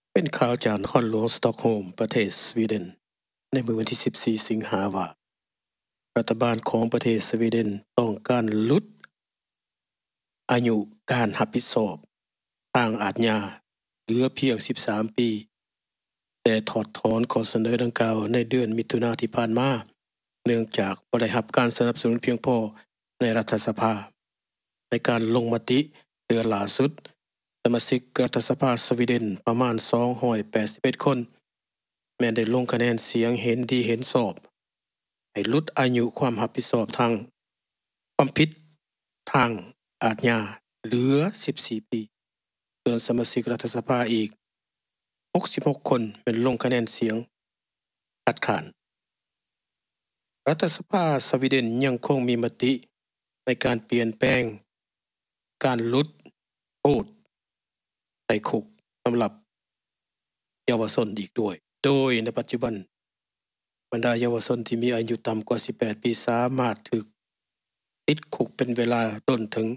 เป็นข่าวจากนครหลวงสต็อกโฮล์มประเทศสวีเดนในเมื่อวันที่ 14 สิงหาว่ารัฐบาลของประเทศสวีเดนต้องการลดอายุการรับผิดชอบทางอาญาเหลือเพียง 13 ปีแต่ถอดถอนข้อเสนอดังกล่าวในเดือนมิถุนายนที่ผ่านมาเนื่องจากบ่ได้รับการสนับสนุนเพียงพอในรัฐสภาในการลงมติเดือนล่าสุดสมาชิกรัฐสภาสวีเดนประมาณ281คนแม้ได้ลงคะแนนเสียงเห็นดีเห็นชอบให้ลดอายุความรับผิดชอบทางความผิดทางอาญาเหลือ14ปีส่วนสมาชิกรัฐสภาอีก66คนเป็นลงคะแนนเสียงคัดค้านรัฐสภาสวีเดนยังคงมีมติในการเปลี่ยนแปลงการลดโทษใส่คุกสำหรับเยาวชนอีกด้วยโดยในปัจจุบันบรรดาเยาวชนที่มีอายุต่ำกว่า18ปีสามารถถูกติดคุกเป็นเวลาต้นถึง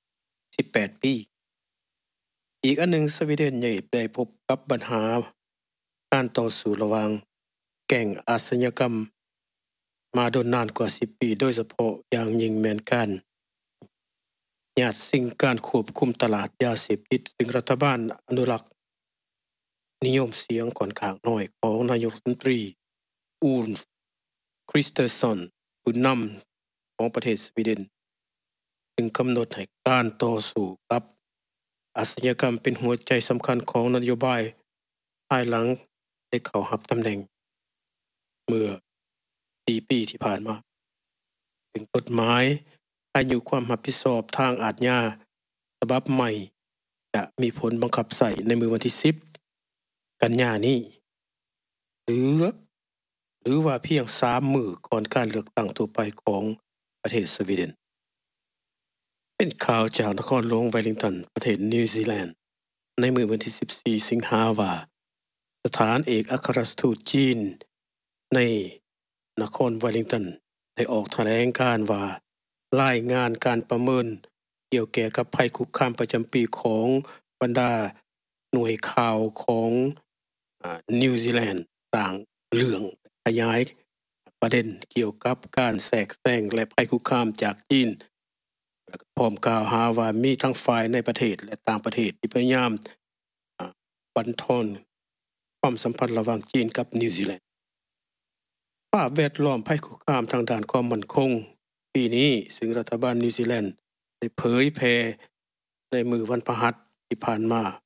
18ปีอีกอันหนึ่งสวีเดนได้พบกับปัญหาการต่อสู้ระหว่างแก๊งอาชญากรรมมาโดนนานกว่า10ปีโดยเฉพาะอย่างยิ่งแม่นการญาติสิ่งการควบคุมตลาดยาเสพติดซึ่งรัฐบาลอนุรักษ์นิยมเสียงค่อนข้างน้อยของนายกรัฐมนตรีอูลฟคริสเตอร์ซอนผู้นำของประเทศสวีเดนจึงกำหนดให้การต่อสู้กับอาชญากรรมเป็นหัวใจสำคัญของนโยบายภายหลังได้เข้ารับตำแหน่งเมื่อ4 ปีที่ผ่านมาถึงกฎหมายอายุความรับผิดชอบทางอาญาฉบับใหม่จะมีผลบังคับใช้ในมื้อวันที่10กันยายนนี้หรือว่าเพียง3 มื้อก่อนการเลือกตั้งทั่วไปของประเทศสวีเดนเป็นข่าวจากนครหลวงเวลลิงตันประเทศนิวซีแลนด์ในมื้อวันที่14สิงหาว่าสถานเอกอัครราชทูตจีนในนครเวลลิงตันได้ออกแถลงการว่ารายงานการประเมินเกี่ยวแก่กับภัยคุกคามประจำปีของบรรดาหน่วยข่าวของนิวซีแลนด์ต่างเรื่องขยายประเด็นเกี่ยวกับการแทรกแซงและภัยคุกคามจากจีนและพร้อมกล่าวหาว่ามีทั้งฝ่ายในประเทศและต่างประเทศที่พยายามบั่นทอนความสัมพันธ์ระหว่างจีนกับนิวซีแลนด์ภาพแวดล้อมภัยคุกคามทางด้านความมั่นคงปีนี้ซึ่งรัฐบาลนิวซีแลนด์ได้เผยแพร่ในมื้อวันพฤหัสที่ผ่านมา